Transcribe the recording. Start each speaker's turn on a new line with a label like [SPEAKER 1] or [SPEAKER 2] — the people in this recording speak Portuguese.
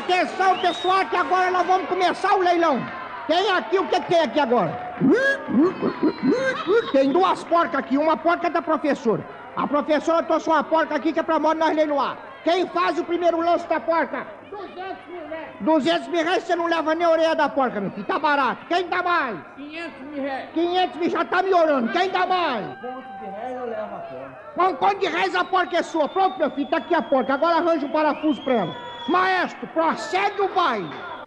[SPEAKER 1] Atenção, pessoal, que agora nós vamos começar o leilão. Tem aqui, o que tem aqui agora? Tem duas porcas aqui, uma porca da professora. A professora trouxe uma porca aqui que é pra modo nós leiloar. Quem faz o primeiro lance da porca? 200 mil reais, você não leva nem a orelha da porca, meu filho, tá barato. Quem dá mais?
[SPEAKER 2] 500 mil reais.
[SPEAKER 1] 500 mil, já tá me orando. Quem dá mais?
[SPEAKER 2] Ponto de reais eu levo a porca.
[SPEAKER 1] Com quanto de reais a porca é sua? Pronto, meu filho, tá aqui a porca. Agora arranja um parafuso pra ela. Maestro, prossegue o baile.